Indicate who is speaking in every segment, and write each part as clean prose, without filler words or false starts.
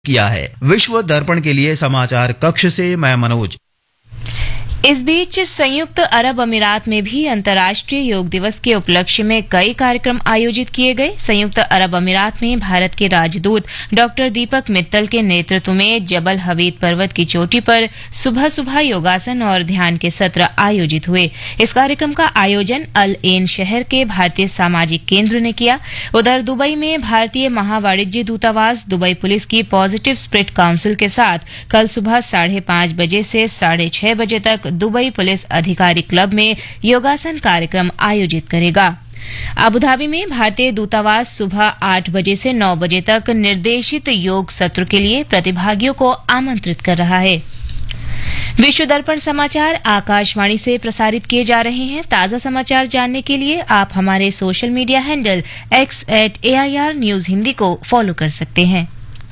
Speaker 1: किया है। विश्व दर्पण के लिए समाचार कक्ष से मैं मनोज।
Speaker 2: इस बीच संयुक्त अरब अमीरात में भी अंतर्राष्ट्रीय योग दिवस के उपलक्ष्य में कई कार्यक्रम आयोजित किए गए। संयुक्त अरब अमीरात में भारत के राजदूत डॉक्टर दीपक मित्तल के नेतृत्व में जबल हवीद पर्वत की चोटी पर सुबह सुबह योगासन और ध्यान के सत्र आयोजित हुए। इस कार्यक्रम का आयोजन अल एन शहर के भारतीय सामाजिक केंद्र ने किया। उधर दुबई में भारतीय महावाणिज्य दूतावास, दुबई पुलिस की पॉजिटिव स्पिरिट काउंसिल के साथ कल सुबह 5:30 बजे से 6:30 बजे तक दुबई पुलिस अधिकारी क्लब में योगासन कार्यक्रम आयोजित करेगा। अबुधाबी में भारतीय दूतावास सुबह 8 बजे से 9 बजे तक निर्देशित योग सत्र के लिए प्रतिभागियों को आमंत्रित कर रहा है। विश्व दर्पण समाचार आकाशवाणी से प्रसारित किए जा रहे हैं। ताजा समाचार जानने के लिए आप हमारे social media handle x@AIR news Hindi को फॉलो कर सकते हैं।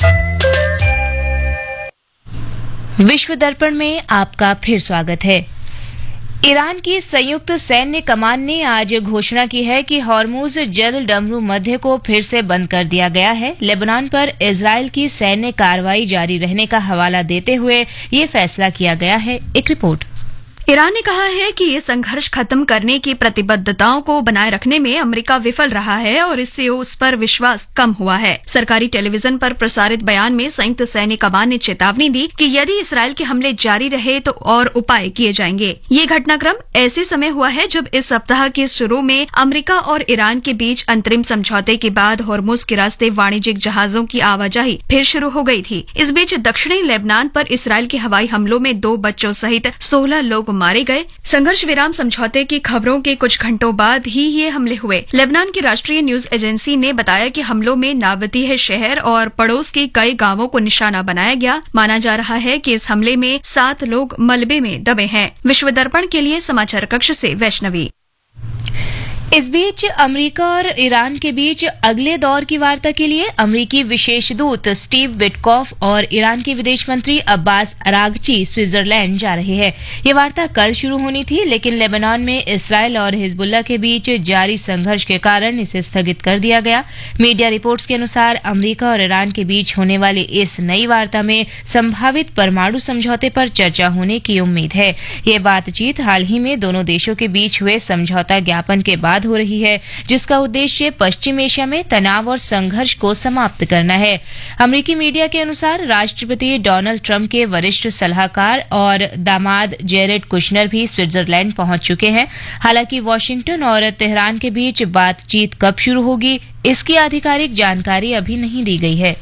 Speaker 2: विश्व दर्पण में आपका फिर स्वागत है। ईरान की संयुक्त सैन्य कमान ने आज घोषणा की है कि हॉर्मुज जल डमरू मध्य को फिर से बंद कर दिया गया है। लेबनान पर इजरायल की सैन्य कार्रवाई जारी रहने का हवाला देते हुए ये फैसला किया गया है। एक रिपोर्ट।
Speaker 3: ईरान ने कहा है कि ये संघर्ष खत्म करने की प्रतिबद्धताओं को बनाए रखने में अमेरिका विफल रहा है और इससे उस पर विश्वास कम हुआ है। सरकारी टेलीविजन पर प्रसारित बयान में संयुक्त सैन्य कमान ने चेतावनी दी कि यदि इसराइल के हमले जारी रहे तो और उपाय किए जाएंगे। ये घटनाक्रम ऐसे समय हुआ है जब इस सप्ताह के शुरू में अमेरिका और ईरान के बीच अंतरिम समझौते के बाद हॉर्मुज के रास्ते वाणिज्यिक जहाजों की आवाजाही फिर शुरू हो गई थी। इस बीच दक्षिणी लेबनान पर इसराइल के हवाई हमलों में 2 बच्चों सहित 16 लोग मारे गए। संघर्ष विराम समझौते की खबरों के कुछ घंटों बाद ही ये हमले हुए। लेबनान की राष्ट्रीय न्यूज एजेंसी ने बताया कि हमलों में नाबतीह शहर और पड़ोस के कई गांवों को निशाना बनाया गया। माना जा रहा है कि इस हमले में 7 लोग मलबे में दबे हैं। विश्व दर्पण के लिए समाचार कक्ष से वैष्णवी।
Speaker 2: इस बीच अमेरिका और ईरान के बीच अगले दौर की वार्ता के लिए अमेरिकी विशेष दूत स्टीव विटकॉफ और ईरान के विदेश मंत्री अब्बास अरागची स्विट्जरलैंड जा रहे हैं। ये वार्ता कल शुरू होनी थी, लेकिन लेबनान में इसराइल और हिजबुल्लाह के बीच जारी संघर्ष के कारण इसे स्थगित कर दिया गया। मीडिया रिपोर्ट्स के अनुसार अमेरिका और ईरान के बीच होने वाली इस नई वार्ता में संभावित परमाणु समझौते पर चर्चा होने की उम्मीद है। ये बातचीत हाल ही में दोनों देशों के बीच हुए समझौता ज्ञापन के बाद हो रही है, जिसका उद्देश्य पश्चिम एशिया में तनाव और संघर्ष को समाप्त करना है। अमेरिकी मीडिया के अनुसार राष्ट्रपति डोनाल्ड ट्रंप के वरिष्ठ सलाहकार और दामाद जेरेड कुशनर भी स्विट्जरलैंड पहुंच चुके हैं। हालांकि वॉशिंगटन और तेहरान के बीच बातचीत कब शुरू होगी, इसकी आधिकारिक जानकारी अभी नहीं दी गई है।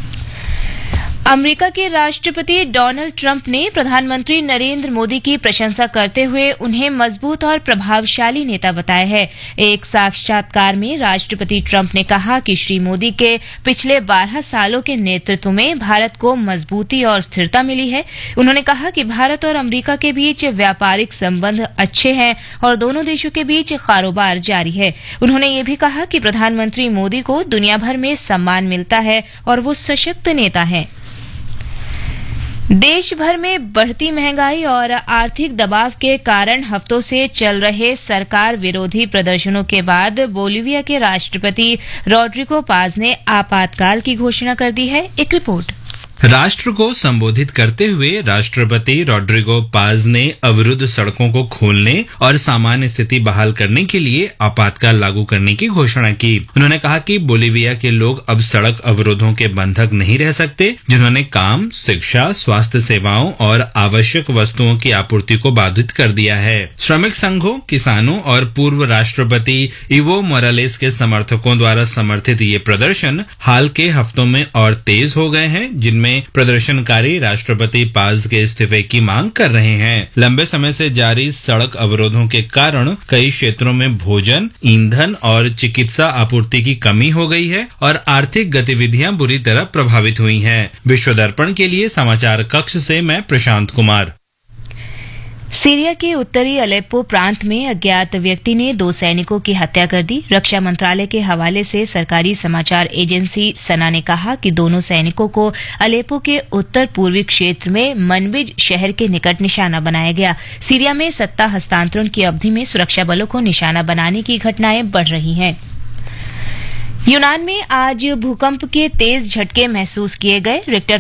Speaker 2: अमेरिका के राष्ट्रपति डोनाल्ड ट्रंप ने प्रधानमंत्री नरेंद्र मोदी की प्रशंसा करते हुए उन्हें मजबूत और प्रभावशाली नेता बताया है। एक साक्षात्कार में राष्ट्रपति ट्रंप ने कहा कि श्री मोदी के पिछले 12 सालों के नेतृत्व में भारत को मजबूती और स्थिरता मिली है। उन्होंने कहा कि भारत और अमेरिका के बीच व्यापारिक संबंध अच्छे हैं और दोनों देशों के बीच कारोबार जारी है। उन्होंने ये भी कहा कि प्रधानमंत्री मोदी को दुनिया भर में सम्मान मिलता है और वो सशक्त नेता हैं। देश भर में बढ़ती महंगाई और आर्थिक दबाव के कारण हफ्तों से चल रहे सरकार विरोधी प्रदर्शनों के बाद बोलिविया के राष्ट्रपति रॉड्रिगो पाज ने आपातकाल की घोषणा कर दी है। एक रिपोर्ट।
Speaker 4: राष्ट्र को संबोधित करते हुए राष्ट्रपति रॉड्रिगो पाज ने अवरुद्ध सड़कों को खोलने और सामान्य स्थिति बहाल करने के लिए आपातकाल लागू करने की घोषणा की। उन्होंने कहा कि बोलिविया के लोग अब सड़क अवरोधों के बंधक नहीं रह सकते, जिन्होंने काम, शिक्षा, स्वास्थ्य सेवाओं और आवश्यक वस्तुओं की आपूर्ति को बाधित कर दिया है। श्रमिक संघों, किसानों और पूर्व राष्ट्रपति इवो मोरालेस के समर्थकों द्वारा समर्थित ये प्रदर्शन हाल के हफ्तों में और तेज हो गए हैं, जिनमें प्रदर्शनकारी राष्ट्रपति पाज के इस्तीफे की मांग कर रहे हैं। लंबे समय से जारी सड़क अवरोधों के कारण कई क्षेत्रों में भोजन, ईंधन और चिकित्सा आपूर्ति की कमी हो गई है और आर्थिक गतिविधियां बुरी तरह प्रभावित हुई हैं। विश्व दर्पण के लिए समाचार कक्ष से मैं प्रशांत कुमार।
Speaker 2: सीरिया के उत्तरी अलेप्पो प्रांत में अज्ञात व्यक्ति ने 2 सैनिकों की हत्या कर दी। रक्षा मंत्रालय के हवाले से सरकारी समाचार एजेंसी सना ने कहा कि दोनों सैनिकों को अलेप्पो के उत्तर पूर्वी क्षेत्र में मनबिज शहर के निकट निशाना बनाया गया। सीरिया में सत्ता हस्तांतरण की अवधि में सुरक्षा बलों को निशाना बनाने की घटनाएं बढ़ रही हैं। यूनान में आज भूकंप के तेज झटके महसूस किए गए। रिक्टर